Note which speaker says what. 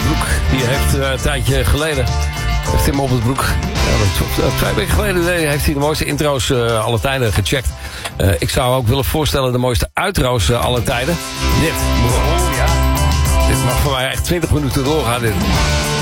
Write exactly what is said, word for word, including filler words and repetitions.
Speaker 1: Broek. Die heeft uh, een tijdje geleden... Heeft Tim Oppersbroek. Ja, twee weken geleden heeft hij de mooiste intro's uh, alle tijden gecheckt. Uh, ik zou ook willen voorstellen de mooiste outro's uh, alle tijden. Dit. Oh ja. Dit mag voor mij echt twintig minuten doorgaan. Dit.